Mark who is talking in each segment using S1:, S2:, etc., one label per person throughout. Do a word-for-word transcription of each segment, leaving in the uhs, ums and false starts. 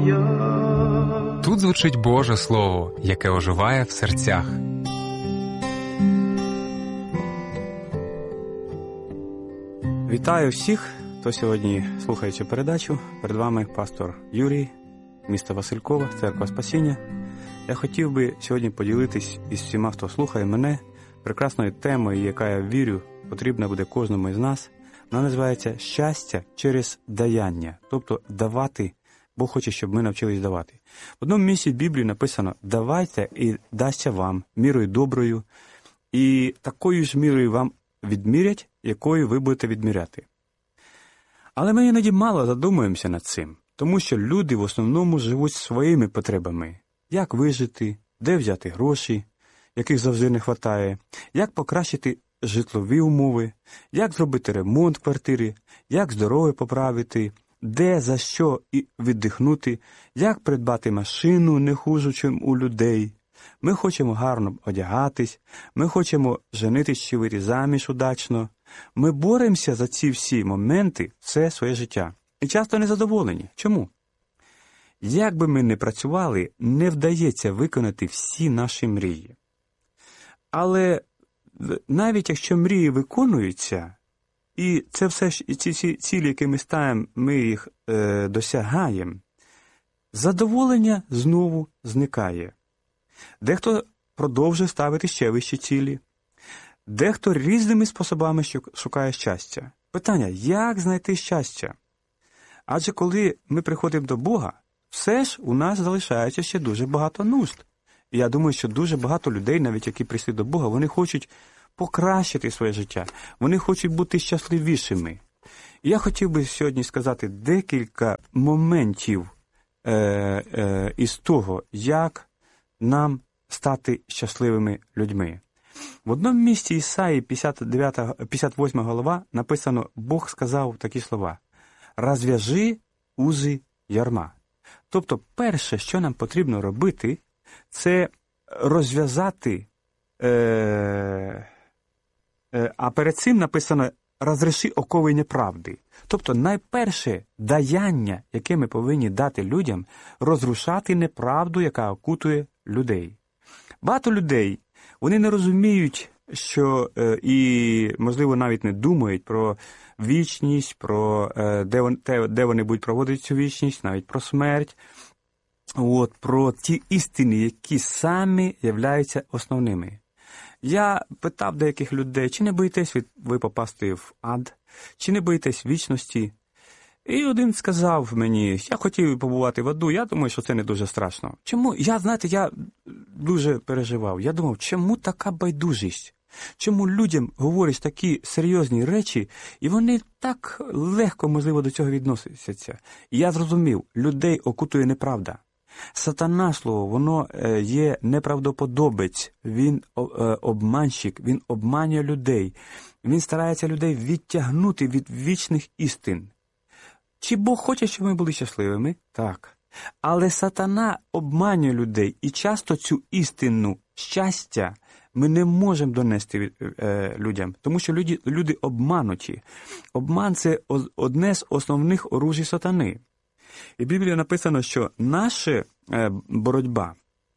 S1: Тут звучить Боже Слово, яке оживає в серцях.
S2: Вітаю всіх, хто сьогодні слухає цю передачу. Перед вами пастор Юрій, місто Василькова, Церква Спасіння. Я хотів би сьогодні поділитись із всіма, хто слухає мене, прекрасною темою, яка, я вірю, потрібна буде кожному із нас. Вона називається «Щастя через даяння», тобто давати. Бог хоче, щоб ми навчились давати. В одному місці в Біблії написано «давайте і дасться вам мірою доброю, і такою ж мірою вам відмірять, якою ви будете відміряти». Але ми іноді мало задумуємося над цим, тому що люди в основному живуть своїми потребами. Як вижити, де взяти гроші, яких завжди не вистачає, як покращити житлові умови, як зробити ремонт квартири, як здоров'я поправити, де, за що і віддихнути, як придбати машину не хуже, чим у людей. Ми хочемо гарно одягатись, ми хочемо женитись чи вийти заміж удачно. Ми боремося за ці всі моменти все своє життя. І часто незадоволені. Чому? Як би ми не працювали, не вдається виконати всі наші мрії. Але навіть якщо мрії виконуються, і це все ж, і ці всі цілі, які ми ставимо, ми їх е, досягаємо, задоволення знову зникає. Дехто продовжує ставити ще вищі цілі, дехто різними способами шукає щастя. Питання, як знайти щастя? Адже коли ми приходимо до Бога, все ж у нас залишається ще дуже багато нужд. І я думаю, що дуже багато людей, навіть які прийшли до Бога, вони хочуть покращити своє життя, вони хочуть бути щасливішими. І я хотів би сьогодні сказати декілька моментів е, е, із того, як нам стати щасливими людьми. В одному місці Ісаї, п'ятдесят восьма глава, написано, Бог сказав такі слова: «Розв'яжи узи ярма». Тобто, перше, що нам потрібно робити, це розв'язати, е, е, а перед цим написано «розреши окови неправди». Тобто, найперше даяння, яке ми повинні дати людям, розрушати неправду, яка окутує людей. Багато людей, вони не розуміють, що е, і, можливо, навіть не думають про вічність, про е, де, вон, те, де вони будуть проводити цю вічність, навіть про смерть, от, про ті істини, які самі являються основними. Я питав деяких людей, чи не боїтесь ви попасти в ад, чи не боїтесь вічності? І один сказав мені, я хотів побувати в аду, я думаю, що це не дуже страшно. Чому? Я, знаєте, я дуже переживав. Я думав, чому така байдужість? Чому людям говорять такі серйозні речі, і вони так легко, можливо, до цього відносяться? І я зрозумів, людей окутує неправда. Сатана, слово, воно є неправдоподобець, він обманщик, він обманює людей, він старається людей відтягнути від вічних істин. Чи Бог хоче, щоб ми були щасливими? Так. Але сатана обманює людей, і часто цю істину щастя ми не можемо донести е, людям, тому що люди, люди обмануті. Обман – це одне з основних оружій сатани. І в Біблії написано, що наша е, боротьба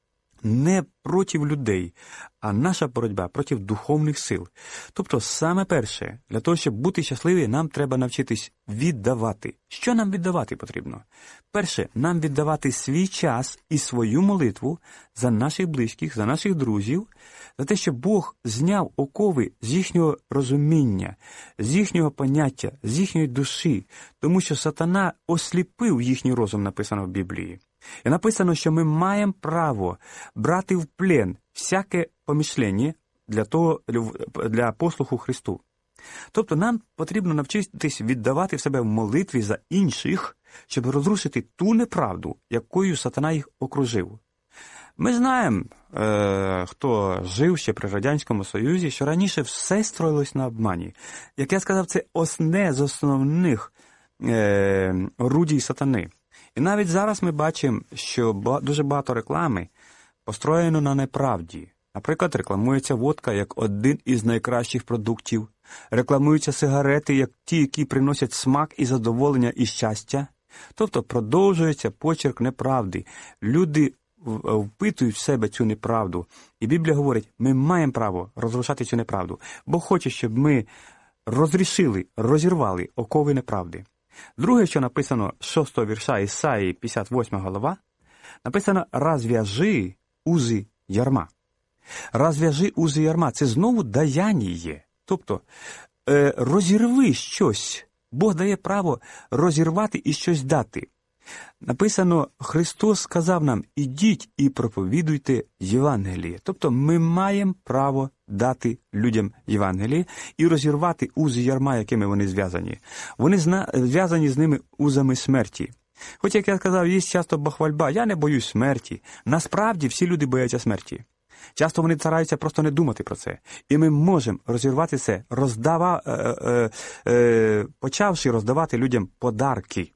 S2: не проти людей, а наша боротьба проти духовних сил. Тобто, саме перше, для того, щоб бути щасливі, нам треба навчитись віддавати. Що нам віддавати потрібно? Перше, нам віддавати свій час і свою молитву за наших близьких, за наших друзів, за те, щоб Бог зняв окови з їхнього розуміння, з їхнього поняття, з їхньої душі, тому що сатана осліпив їхній розум, написано в Біблії. І написано, що ми маємо право брати в плен всяке помишлення для того, для послуху Христу. Тобто нам потрібно навчитись віддавати в себе в молитві за інших, щоб розрушити ту неправду, якою сатана їх окружив. Ми знаємо, е, хто жив ще при Радянському Союзі, що раніше все строїлось на обмані. Як я сказав, це одне з основних е, орудій сатани. І навіть зараз ми бачимо, що дуже багато реклами построєно на неправді. Наприклад, рекламується водка як один із найкращих продуктів, рекламуються сигарети як ті, які приносять смак і задоволення і щастя. Тобто продовжується почерк неправди. Люди впитують в себе цю неправду. І Біблія говорить, ми маємо право розрушати цю неправду. Бог хоче, щоб ми розрішили, розірвали окови неправди. Друге, що написано з шостого вірша Ісаї, п'ятдесят восьма глава, написано «Розв'яжи узи ярма». «Розв'яжи узи ярма» – це знову даяння. Тобто е, розірви щось. Бог дає право розірвати і щось дати. Написано, Христос сказав нам, ідіть і проповідуйте Євангеліє. Тобто ми маємо право дати людям Євангеліє і розірвати узи ярма, якими вони зв'язані. Вони зна... зв'язані з ними узами смерті. Хоч, як я сказав, є часто бахвальба, я не боюсь смерті. Насправді всі люди бояться смерті. Часто вони стараються просто не думати про це. І ми можемо розірвати це, роздава... е, е, е, почавши роздавати людям подарки.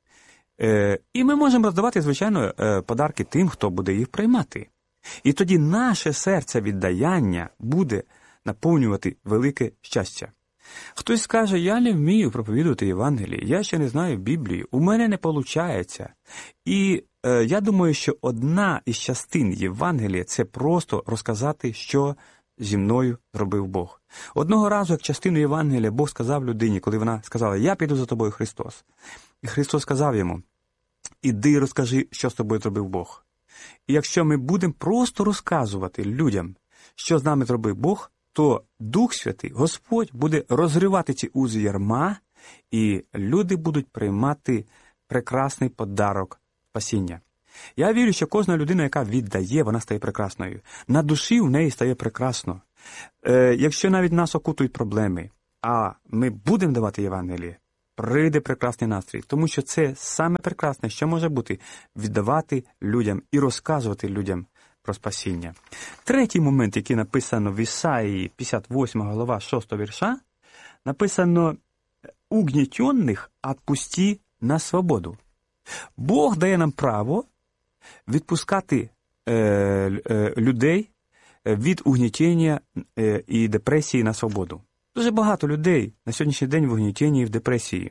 S2: Е, і ми можемо роздавати, звичайно, е, подарки тим, хто буде їх приймати. І тоді наше серце віддаяння буде наповнювати велике щастя. Хтось скаже, я не вмію проповідувати Євангеліє, я ще не знаю Біблії, у мене не виходить. І е, я думаю, що одна із частин Євангелія – це просто розказати, що зі мною зробив Бог. Одного разу, як частину Євангелія, Бог сказав людині, коли вона сказала, я піду за тобою, Христос. І Христос сказав йому, іди і розкажи, що з тобою зробив Бог. І якщо ми будемо просто розказувати людям, що з нами зробив Бог, то Дух Святий, Господь, буде розривати ці узи ярма, і люди будуть приймати прекрасний подарок спасіння. Я вірю, що кожна людина, яка віддає, вона стає прекрасною. На душі в неї стає прекрасно. Е, якщо навіть нас окутують проблеми, а ми будемо давати Євангеліє, прийде прекрасний настрій, тому що це саме прекрасне, що може бути, віддавати людям і розказувати людям про спасіння. Третій момент, який написано в Ісаї, п'ятдесят восьма глава, шостого вірша, написано «Угнітенних отпусти на свободу». Бог дає нам право відпускати е, е, людей від угнітення е, і депресії на свободу. Дуже багато людей на сьогоднішній день в угнітенні і в депресії.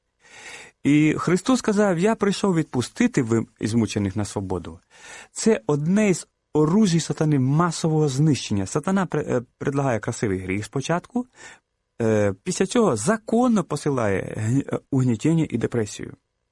S2: І Христос сказав, я прийшов відпустити ви змучених на свободу. Це одне із оружій сатани масового знищення. Сатана предлагає красивий гріх спочатку, після цього законно посилає угнітення і депресію.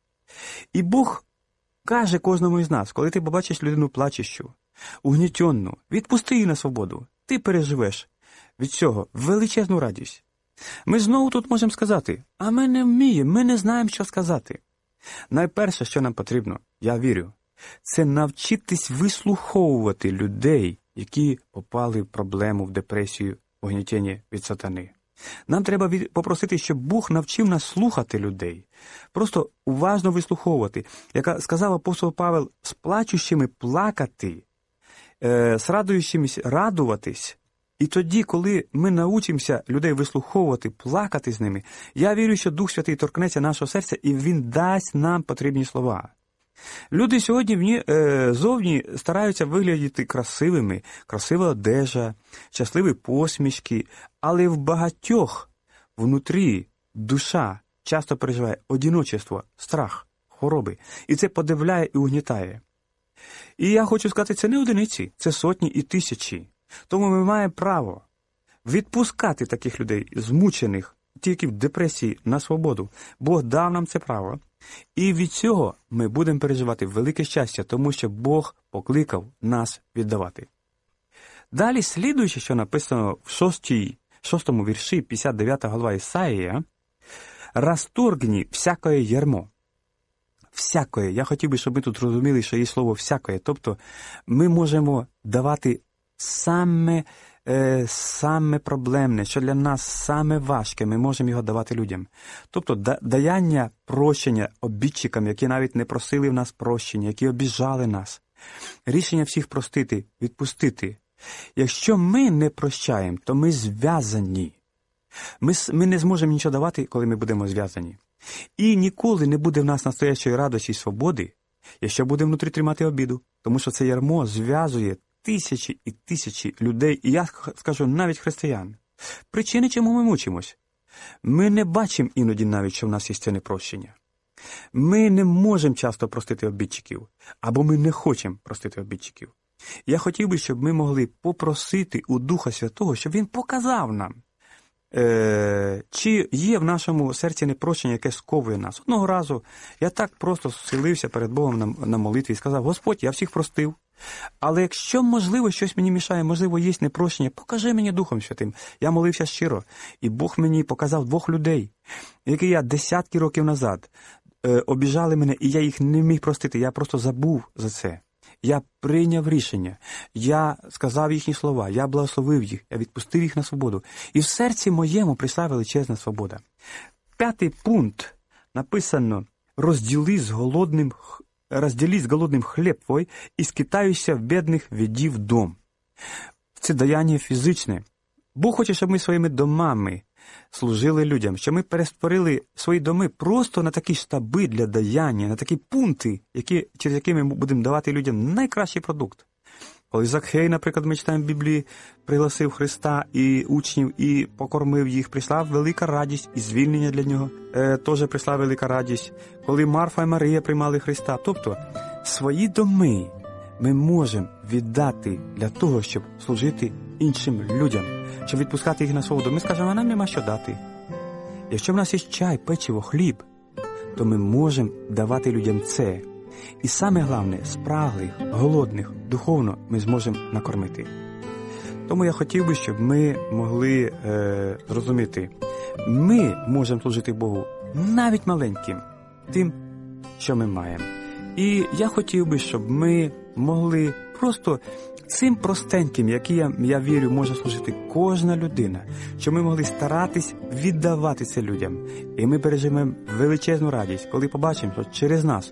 S2: І Бог каже кожному із нас, коли ти побачиш людину плачущу, угнітенну, відпусти її на свободу, ти переживеш від цього величезну радість. Ми знову тут можемо сказати, а ми не вміємо, ми не знаємо, що сказати. Найперше, що нам потрібно, я вірю, це навчитись вислуховувати людей, які попали в проблему, в депресію, в угнітення від сатани. Нам треба попросити, щоб Бог навчив нас слухати людей, просто уважно вислуховувати. Як сказав апостол Павел, з плачущими плакати, е, з радуючимись радуватись. І тоді, коли ми научимося людей вислуховувати, плакати з ними, я вірю, що Дух Святий торкнеться нашого серця, і Він дасть нам потрібні слова. Люди сьогодні е, зовні стараються виглядати красивими, красива одежа, щасливі посмішки, але в багатьох внутрі душа часто переживає одиночество, страх, хвороби, і це подивляє і угнітає. І я хочу сказати, це не одиниці, це сотні і тисячі. Тому ми маємо право відпускати таких людей, змучених, тільки в депресії, на свободу. Бог дав нам це право. І від цього ми будемо переживати велике щастя, тому що Бог покликав нас віддавати. Далі, слідуючи, що написано в шостій, шостому вірші, п'ятдесят дев'ята глава Ісаїя, «Расторгни всякое ярмо». Всякое. Я хотів би, щоб ми тут розуміли, що є слово «всякое». Тобто ми можемо давати саме, е, саме проблемне, що для нас саме важке, ми можемо його давати людям. Тобто да, даяння прощення обідчикам, які навіть не просили в нас прощення, які обіжали нас. Рішення всіх простити, відпустити. Якщо ми не прощаємо, то ми зв'язані. Ми, ми не зможемо нічого давати, коли ми будемо зв'язані. І ніколи не буде в нас настоящої радості і свободи, якщо будемо внутрі тримати обіду. Тому що це ярмо зв'язує тисячі і тисячі людей, і я скажу, навіть християн. Причини, чому ми мучимось? Ми не бачимо іноді навіть, що в нас є це непрощення. Ми не можемо часто простити обідчиків, або ми не хочемо простити обідчиків. Я хотів би, щоб ми могли попросити у Духа Святого, щоб Він показав нам, е- чи є в нашому серці непрощення, яке сковує нас. Одного разу я так просто схилився перед Богом на, на молитві і сказав: Господь, я всіх простив. Але якщо, можливо, щось мені мішає, можливо, є непрощення, покажи мені Духом Святим. Я молився щиро, і Бог мені показав двох людей, які я десятки років назад е, обіжали мене, і я їх не міг простити, я просто забув за це. Я прийняв рішення, я сказав їхні слова, я благословив їх, я відпустив їх на свободу. І в серці моєму прийшла величезна свобода. П'ятий пункт написано: розділи з голодним розділи з голодним хліб твой і скитаюся в бідних веди в дом. Це даяння фізичне. Бог хоче, щоб ми своїми домами служили людям, щоб ми перестворили свої доми просто на такі штаби для даяння, на такі пункти, які, через які ми будемо давати людям найкращий продукт. Коли Закхей, наприклад, ми читаємо в Біблії, пригласив Христа і учнів і покормив їх, прийшла велика радість і звільнення для нього. Е, теж прийшла велика радість. Коли Марфа і Марія приймали Христа. Тобто, свої доми ми можемо віддати для того, щоб служити іншим людям, щоб відпускати їх на свободу. Ми скажемо: а нам нема що дати. Якщо в нас є чай, печиво, хліб, то ми можемо давати людям це. І саме головне, спраглих, голодних, духовно ми зможемо накормити. Тому я хотів би, щоб ми могли е, зрозуміти, ми можемо служити Богу навіть маленьким, тим, що ми маємо. І я хотів би, щоб ми могли просто цим простеньким, яким я, я вірю, може служити кожна людина, щоб ми могли старатись віддавати це людям. І ми переживемо величезну радість, коли побачимо, що через нас